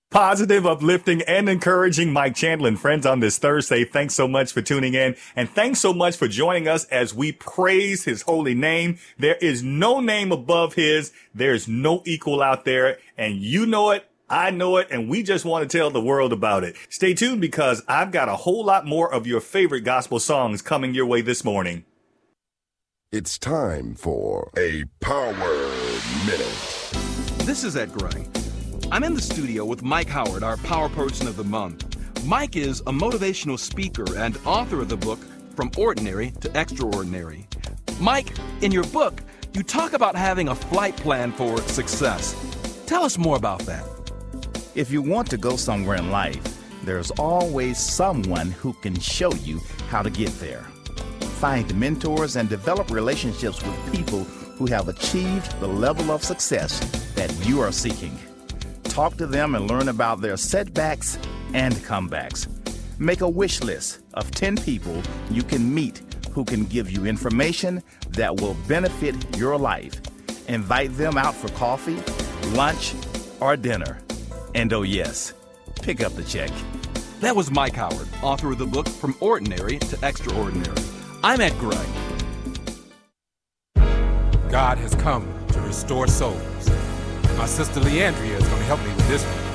Positive, uplifting, and encouraging Mike Chandler and friends on this Thursday. Thanks so much for tuning in, and thanks so much for joining us as we praise his holy name. There is no name above his. There's no equal out there, and you know it. I know it, and we just want to tell the world about it. Stay tuned because I've got a whole lot more of your favorite gospel songs coming your way this morning. It's time for a Power Minute. This is Ed Gray. I'm in the studio with Mike Howard, our Power Person of the Month. Mike is a motivational speaker and author of the book, From Ordinary to Extraordinary. Mike, in your book, you talk about having a flight plan for success. Tell us more about that. If you want to go somewhere in life, there's always someone who can show you how to get there. Find mentors and develop relationships with people who have achieved the level of success that you are seeking. Talk to them and learn about their setbacks and comebacks. Make a wish list of 10 people you can meet who can give you information that will benefit your life. Invite them out for coffee, lunch, or dinner. And oh yes, pick up the check. That was Mike Howard, author of the book From Ordinary to Extraordinary. I'm Ed Gray. God has come to restore souls. My sister Leandria is going to help me with this one.